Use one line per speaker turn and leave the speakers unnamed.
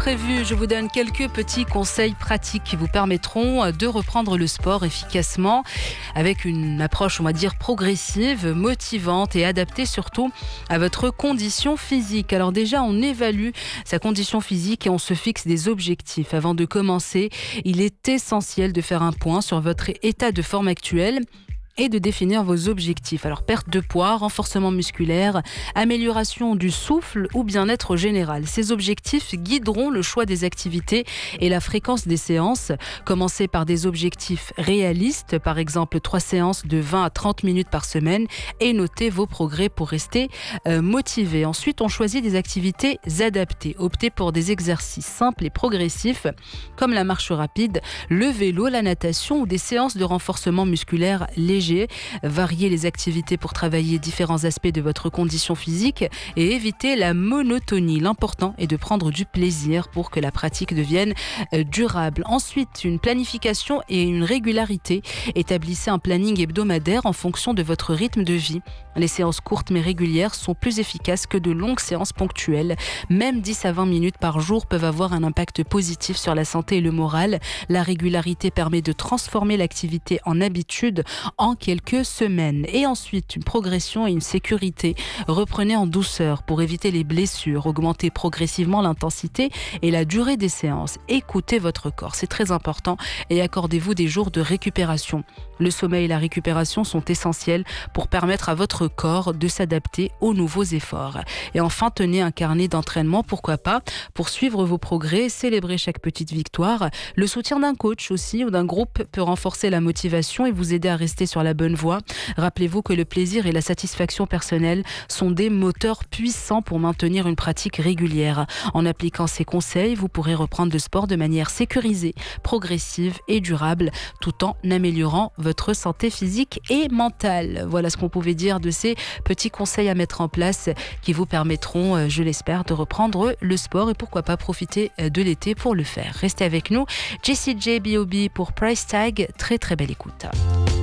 prévu, je vous donne quelques petits conseils pratiques qui vous permettront de reprendre le sport efficacement avec une approche, on va dire, progressive, motivante et adaptée surtout à votre condition physique. Alors déjà, on évalue sa condition physique et on se fixe des objectifs. Avant de commencer, il est essentiel de faire un point sur votre état de forme actuel et de définir vos objectifs. Alors perte de poids, renforcement musculaire, amélioration du souffle ou bien-être général. Ces objectifs guideront le choix des activités et la fréquence des séances. Commencez par des objectifs réalistes, par exemple 3 séances de 20 à 30 minutes par semaine et notez vos progrès pour rester motivé. Ensuite, on choisit des activités adaptées. Optez pour des exercices simples et progressifs comme la marche rapide, le vélo, la natation ou des séances de renforcement musculaire léger. Variez les activités pour travailler différents aspects de votre condition physique et éviter la monotonie. L'important est de prendre du plaisir pour que la pratique devienne durable. Ensuite, une planification et une régularité. Établissez un planning hebdomadaire en fonction de votre rythme de vie. Les séances courtes mais régulières sont plus efficaces que de longues séances ponctuelles. Même 10 à 20 minutes par jour peuvent avoir un impact positif sur la santé et le moral. La régularité permet de transformer l'activité en habitude en quelques semaines. Et ensuite, une progression et une sécurité. Reprenez en douceur pour éviter les blessures. Augmentez progressivement l'intensité et la durée des séances. Écoutez votre corps, c'est très important, et accordez-vous des jours de récupération. Le sommeil et la récupération sont essentiels pour permettre à votre corps de s'adapter aux nouveaux efforts. Et enfin, tenez un carnet d'entraînement, pourquoi pas, pour suivre vos progrès, célébrer chaque petite victoire. Le soutien d'un coach aussi ou d'un groupe peut renforcer la motivation et vous aider à rester sur la bonne voie. Rappelez-vous que le plaisir et la satisfaction personnelle sont des moteurs puissants pour maintenir une pratique régulière. En appliquant ces conseils, vous pourrez reprendre le sport de manière sécurisée, progressive et durable, tout en améliorant votre santé physique et mentale. Voilà ce qu'on pouvait dire de ces petits conseils à mettre en place qui vous permettront, je l'espère, de reprendre le sport et pourquoi pas profiter de l'été pour le faire. Restez avec nous. Jessie J, B.O.B. pour Price Tag. Très très belle écoute.